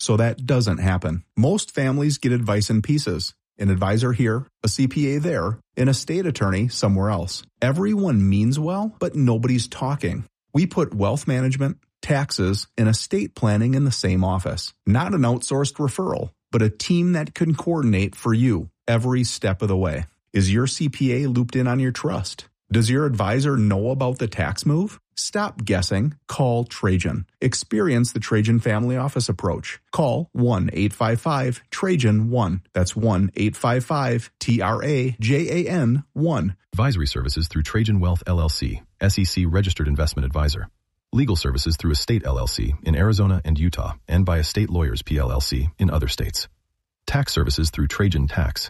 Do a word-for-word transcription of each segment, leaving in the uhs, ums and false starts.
so that doesn't happen. Most families get advice in pieces. An advisor here, a C P A there, an estate attorney somewhere else. Everyone means well, but nobody's talking. We put wealth management, taxes, and estate planning in the same office. Not an outsourced referral, but a team that can coordinate for you every step of the way. Is your C P A looped in on your trust? Does your advisor know about the tax move? Stop guessing. Call Trajan. Experience the Trajan Family Office approach. Call one eight five five Trajan one. That's one eight five five T R A J A N one. Advisory services through Trajan Wealth L L C, S E C registered investment advisor. Legal services through Estate L L C in Arizona and Utah, and by Estate Lawyers P L L C in other states. Tax services through Trajan Tax.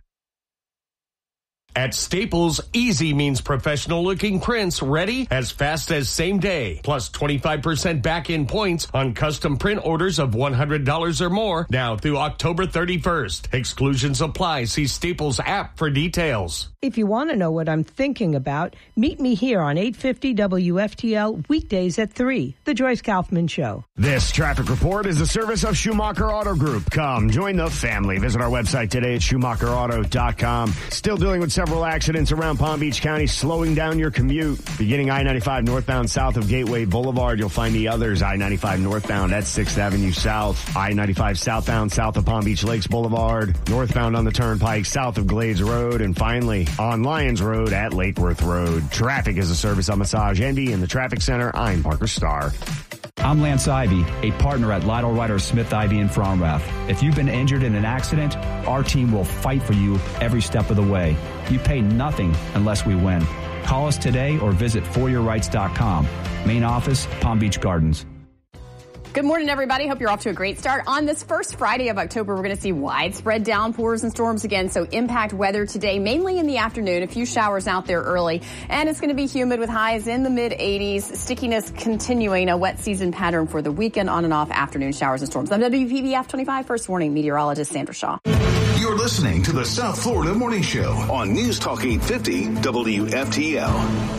At Staples, easy means professional-looking prints ready as fast as same day. Plus twenty-five percent back-in points on custom print orders of one hundred dollars or more now through October thirty-first. Exclusions apply. See Staples app for details. If you want to know what I'm thinking about, meet me here on eight fifty W F T L weekdays at three. The Joyce Kaufman Show. This traffic report is a service of Schumacher Auto Group. Come, join the family. Visit our website today at Schumacher Auto dot com. Still dealing with several accidents around Palm Beach County, slowing down your commute. Beginning I ninety-five northbound south of Gateway Boulevard, you'll find the others. I ninety-five northbound at sixth Avenue South. I ninety-five southbound south of Palm Beach Lakes Boulevard. Northbound on the Turnpike south of Glades Road. And finally, on Lyons Road at Lake Worth Road. Traffic is a service of Massage Envy in the Traffic Center. I'm Parker Starr. I'm Lance Ivy, a partner at Lytle Ryder Smith Ivy in Fromrath. If you've been injured in an accident, our team will fight for you every step of the way. You pay nothing unless we win. Call us today or visit for your rights dot com. Main office, Palm Beach Gardens. Good morning, everybody. Hope you're off to a great start. On this first Friday of October, we're going to see widespread downpours and storms again. So impact weather today, mainly in the afternoon. A few showers out there early. And it's going to be humid with highs in the mid eighties. Stickiness continuing, a wet season pattern for the weekend, on and off afternoon showers and storms. I'm W P B F twenty-five First Warning meteorologist Sandra Shaw. You're listening to the South Florida Morning Show on News Talk eight fifty W F T L.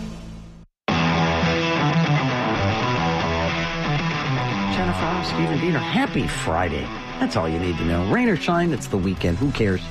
Jennifer, Stephen Diener, happy Friday. That's all you need to know. Rain or shine, it's the weekend. Who cares?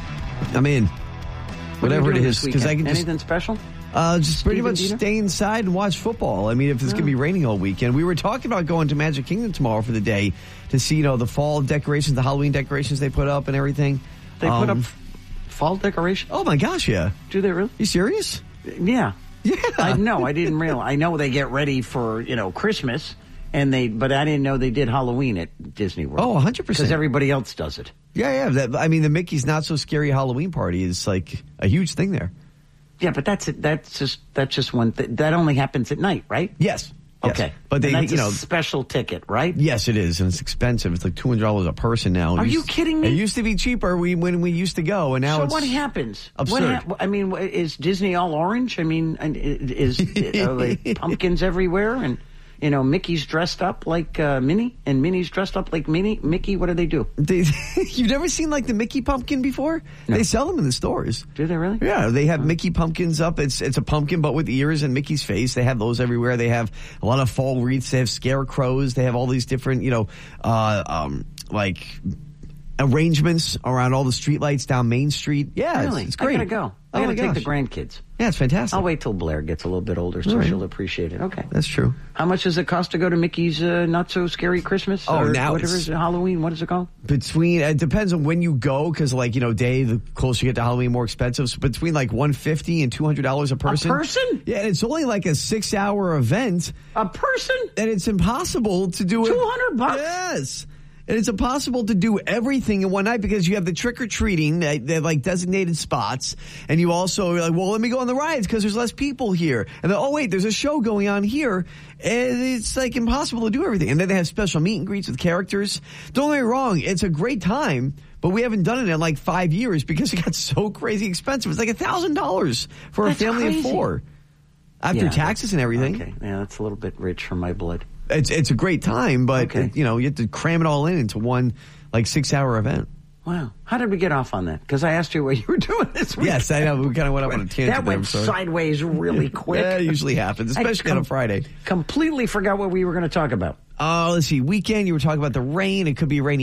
I'm in. What Whatever it is, because I can just anything special. Uh, just Stephen pretty much Diener? stay inside and watch football. I mean, if it's Yeah. going to be raining all weekend, we were talking about going to Magic Kingdom tomorrow for the day to see, you know, the fall decorations, the Halloween decorations they put up and everything. They put Um, up fall decorations? Oh my gosh, yeah. Do they really? You serious? Yeah. Yeah. I know. I didn't realize. I know they get ready for, you know, Christmas, and they, but I didn't know they did Halloween at Disney World. Oh, one hundred percent. Because everybody else does it. Yeah, yeah. That, I mean, the Mickey's Not So Scary Halloween Party is like a huge thing there. Yeah, but that's it. That's just that's just one thing. That only happens at night, right? Yes. Okay. Yes. But they, and that's you a know, special ticket, right? Yes, it is, and it's expensive. It's like two hundred dollars a person now. Are It you used- kidding me? It used to be cheaper we, when we used to go, and now so it's what happens? absurd. What hap- I mean, is Disney all orange? I mean, and is, are they pumpkins everywhere? And, you know, Mickey's dressed up like uh, Minnie, and Minnie's dressed up like Minnie. Mickey, what do they do? They, you've never seen like the Mickey pumpkin before? No. They sell them in the stores. Do they really? Yeah, they have Mickey pumpkins up. It's it's a pumpkin but with ears and Mickey's face. They have those everywhere. They have a lot of fall wreaths. They have scarecrows. They have all these different, you know, uh, um, like arrangements around all the streetlights down Main Street. Yeah, Really? it's, it's great. I gotta go. Oh I my gotta take gosh. the grandkids. Yeah, it's fantastic. I'll wait till Blair gets a little bit older, so All right. she'll appreciate it. Okay. That's true. How much does it cost to go to Mickey's uh, Not So Scary Christmas? Oh, or now whatever it's- is it, Halloween. What is it called? Between, it depends on when you go, because like, you know, day, the closer you get to Halloween, more expensive. So between like one hundred fifty dollars and two hundred dollars a person. A person? Yeah, and it's only like a six hour event. A person? And it's impossible to do it. two hundred bucks? Yes. And it's impossible to do everything in one night because you have the trick-or-treating, they they have like designated spots, and you also are like, well, let me go on the rides because there's less people here. And then, oh, wait, there's a show going on here. And it's like impossible to do everything. And then they have special meet and greets with characters. Don't get me wrong, it's a great time, but we haven't done it in like five years because it got so crazy expensive. It's like a thousand dollars for That's a family crazy. of four. After Yeah, taxes and everything. Okay, yeah, that's a little bit rich for my blood. It's it's a great time, but Okay. it, you know you have to cram it all in into one like six hour event. Wow. How did we get off on that? Because I asked you what you were doing this week. Yes, I know. We kind of went up on a tangent. That there, went I'm sorry. sideways really quick. Yeah, it usually happens, I especially on a com- Friday. Completely forgot what we were going to talk about. Oh, let's see. Weekend, you were talking about the rain. It could be rainy